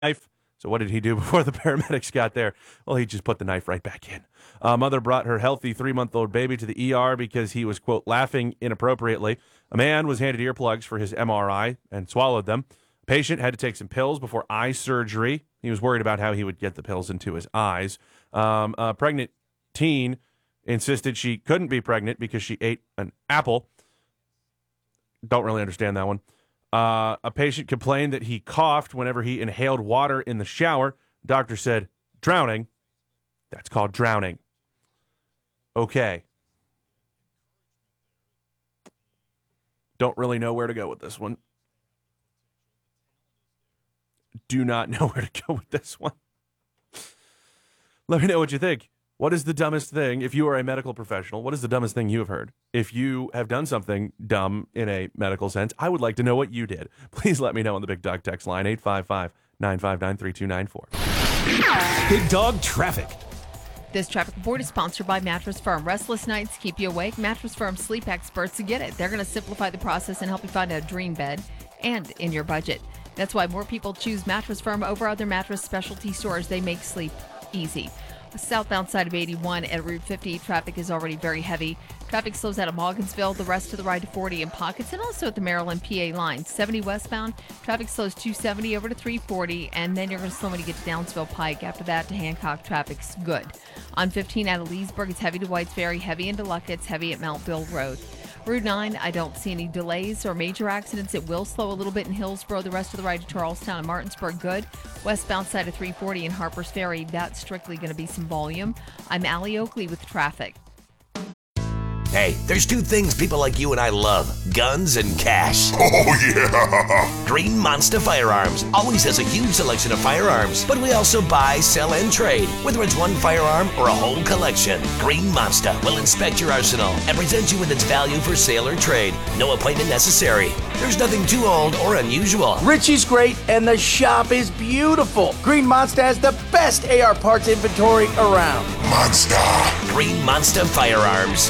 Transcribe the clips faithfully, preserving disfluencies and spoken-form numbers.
knife. So what did he do before the paramedics got there? Well, he just put the knife right back in. A mother brought her healthy three-month-old baby to the E R because he was, quote, laughing inappropriately. A man was handed earplugs for his M R I and swallowed them. A patient had to take some pills before eye surgery. He was worried about how he would get the pills into his eyes. Um, a pregnant teen insisted she couldn't be pregnant because she ate an apple. Don't really understand that one. Uh, a patient complained that he coughed whenever he inhaled water in the shower. Doctor said, drowning. That's called drowning. Okay. Don't really know where to go with this one. Do not know where to go with this one. Let me know what you think. What is the dumbest thing, if you are a medical professional, what is the dumbest thing you have heard? If you have done something dumb in a medical sense, I would like to know what you did. Please let me know on the Big Dog text line, eight five five, nine five nine, three two nine four. Big Dog Traffic. This traffic report is sponsored by Mattress Firm. Restless nights keep you awake. Mattress Firm sleep experts get it. They're going to simplify the process and help you find a dream bed and in your budget. That's why more people choose Mattress Firm over other mattress specialty stores. They make sleep easy. Southbound side of eighty-one at Route fifty, traffic is already very heavy. Traffic slows out of Morgansville, the rest to the right to forty in pockets, and also at the Maryland P A line. seventy westbound, traffic slows two seventy over to three forty, and then you're going to slow when you get to Downsville Pike. After that, to Hancock, traffic's good. On fifteen out of Leesburg, it's heavy to Whites Ferry, heavy into Luckett, it's heavy at Mount Bill Road. Route nine, I don't see any delays or major accidents. It will slow a little bit in Hillsborough, the rest to the right to Charlestown and Martinsburg, good. Westbound side of three forty in Harper's Ferry, that's strictly going to be some volume. I'm Allie Oakley with traffic. Hey, there's two things people like you and I love, guns and cash. Oh, yeah! Green Monster Firearms always has a huge selection of firearms, but we also buy, sell, and trade, whether it's one firearm or a whole collection. Green Monster will inspect your arsenal and present you with its value for sale or trade. No appointment necessary. There's nothing too old or unusual. Richie's great, and the shop is beautiful. Green Monster has the best A R parts inventory around. Monster! Green Monster Firearms.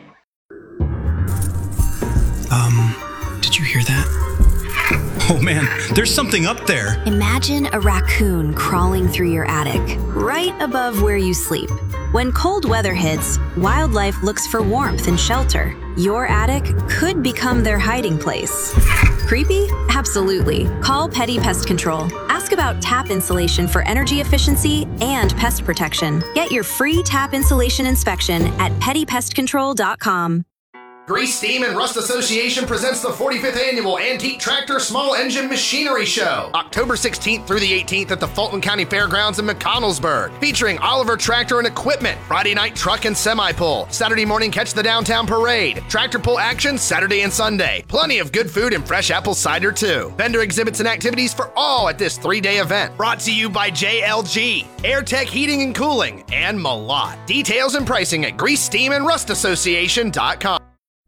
Um, did you hear that? Oh man, there's something up there. Imagine a raccoon crawling through your attic, right above where you sleep. When cold weather hits, wildlife looks for warmth and shelter. Your attic could become their hiding place. Creepy? Absolutely. Call Petty Pest Control. Ask about tap insulation for energy efficiency and pest protection. Get your free tap insulation inspection at petty pest control dot com. Grease, Steam, and Rust Association presents the forty-fifth Annual Antique Tractor Small Engine Machinery Show, October sixteenth through the eighteenth at the Fulton County Fairgrounds in McConnellsburg, featuring Oliver Tractor and Equipment, Friday night truck and semi-pull, Saturday morning catch the downtown parade, tractor pull action Saturday and Sunday, plenty of good food and fresh apple cider too. Vendor exhibits and activities for all at this three-day event, brought to you by J L G, AirTech Heating and Cooling, and Malott. Details and pricing at grease steam and rust association dot com.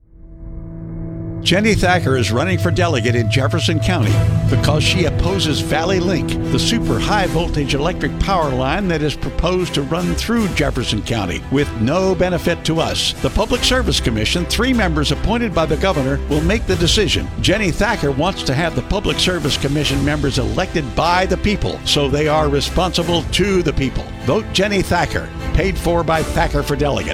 Jenny Thacker is running for delegate in Jefferson County because she opposes Valley Link, the super high voltage electric power line that is proposed to run through Jefferson County with no benefit to us. The Public Service Commission, three members appointed by the governor, will make the decision. Jenny Thacker wants to have the Public Service Commission members elected by the people, so they are responsible to the people. Vote Jenny Thacker, paid for by Thacker for Delegate.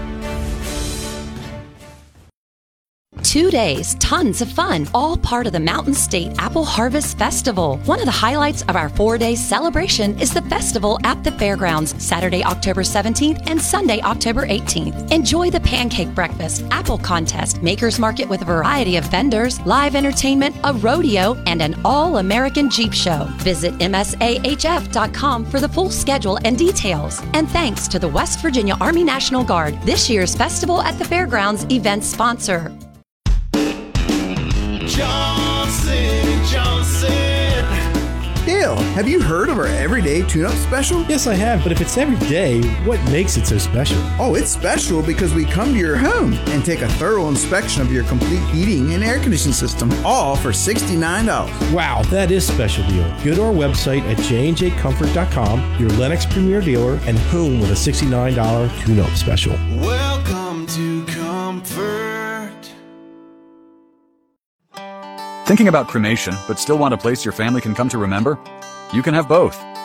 Two days, tons of fun, all part of the Mountain State Apple Harvest Festival. One of the highlights of our four-day celebration is the festival at the fairgrounds, Saturday, October seventeenth and Sunday, October eighteenth. Enjoy the pancake breakfast, apple contest, makers market with a variety of vendors, live entertainment, a rodeo, and an all-American Jeep show. Visit M S A H F dot com for the full schedule and details. And thanks to the West Virginia Army National Guard, this year's Festival at the Fairgrounds event sponsor. Johnson Johnson. Dale, have you heard of our everyday tune-up special? Yes, I have, but if it's every day, what makes it so special? Oh, it's special because we come to your home and take a thorough inspection of your complete heating and air conditioning system, all for sixty-nine dollars. Wow, that is special deal. Go to our website at j and j comfort dot com, your Lennox Premier dealer, and home with a sixty-nine dollars tune-up special. Welcome to Comfort. Thinking about cremation, but still want a place your family can come to remember? You can have both.